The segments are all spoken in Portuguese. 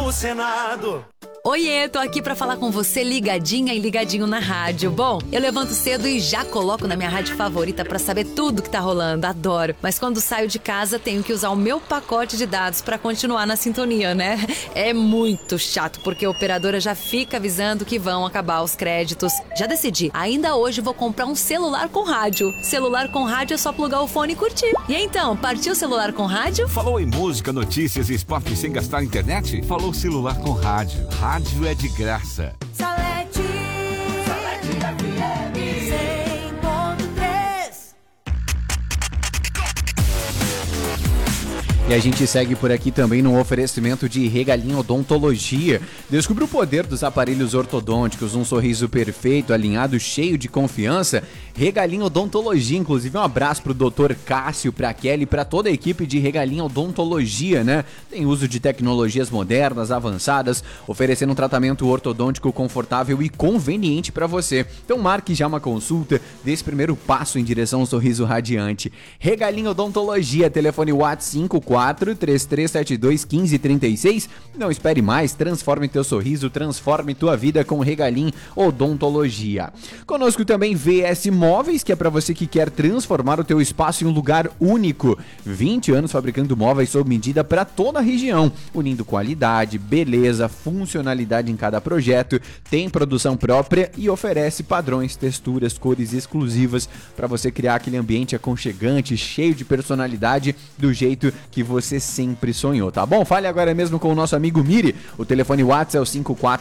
no Senado. Oiê, tô aqui pra falar com você ligadinha e ligadinho na rádio. Bom, eu levanto cedo e já coloco na minha rádio favorita pra saber tudo que tá rolando, adoro. Mas quando saio de casa tenho que usar o meu pacote de dados pra continuar na sintonia, né? É muito chato, porque a operadora já fica avisando que vão acabar os créditos. Já decidi, ainda hoje vou comprar um celular com rádio. Celular com rádio é só plugar o fone e curtir. E então, partiu o celular com rádio? Falou em música, notícias e esporte sem gastar internet? Falou celular com rádio. Rádio é de graça. Salete FM 100.3. E a gente segue por aqui também no oferecimento de Regalinho Odontologia. Descubra o poder dos aparelhos ortodônticos, um sorriso perfeito, alinhado, cheio de confiança. Regalinho Odontologia, inclusive um abraço pro Dr. Cássio, pra Kelly, pra toda a equipe de Regalinho Odontologia, né? Tem uso de tecnologias modernas, avançadas, oferecendo um tratamento ortodôntico confortável e conveniente pra você. Então marque já uma consulta, dê esse primeiro passo em direção ao sorriso radiante. Regalinho Odontologia, telefone WhatsApp 54-3372-1536. Não espere mais, transforme teu sorriso, transforme tua vida com Regalim Odontologia. Conosco também VS Móveis, que é para você que quer transformar o teu espaço em um lugar único. 20 anos fabricando móveis sob medida para toda a região, unindo qualidade, beleza, funcionalidade em cada projeto, tem produção própria e oferece padrões, texturas, cores exclusivas para você criar aquele ambiente aconchegante, cheio de personalidade, do jeito que você sempre sonhou, tá bom? Fale agora mesmo com o nosso amigo Miri. O telefone WhatsApp é o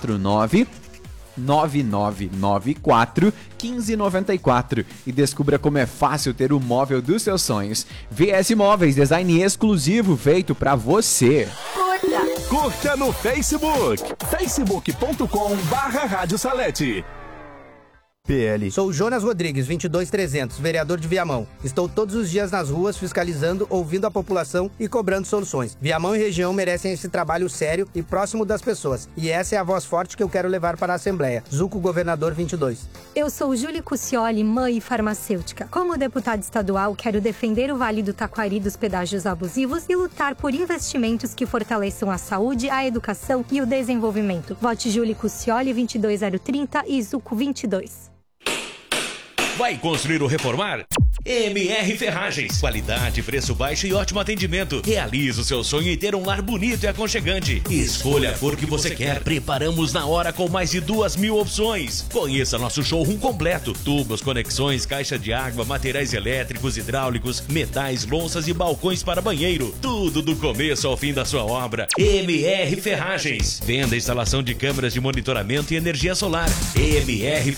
549-9994-1594 e descubra como é fácil ter o móvel dos seus sonhos. VS Móveis, design exclusivo feito pra você. Curta no Facebook, facebook.com/Rádio Salete. PL. Sou Jonas Rodrigues, 22300, vereador de Viamão. Estou todos os dias nas ruas fiscalizando, ouvindo a população e cobrando soluções. Viamão e região merecem esse trabalho sério e próximo das pessoas. E essa é a voz forte que eu quero levar para a Assembleia. Zuco, governador 22. Eu sou Júlia Cuccioli, mãe e farmacêutica. Como deputada estadual, quero defender o Vale do Taquari dos pedágios abusivos e lutar por investimentos que fortaleçam a saúde, a educação e o desenvolvimento. Vote Júlia Cuccioli, 22030 e Zuco 22. Vai construir ou reformar? MR Ferragens. Qualidade, preço baixo e ótimo atendimento. Realize o seu sonho em ter um lar bonito e aconchegante. Escolha a cor que você quer. Preparamos na hora com mais de 2.000 opções. Conheça nosso showroom completo. Tubos, conexões, caixa de água, materiais elétricos, hidráulicos, metais, louças e balcões para banheiro. Tudo do começo ao fim da sua obra. MR Ferragens. Venda e instalação de câmeras de monitoramento e energia solar. MR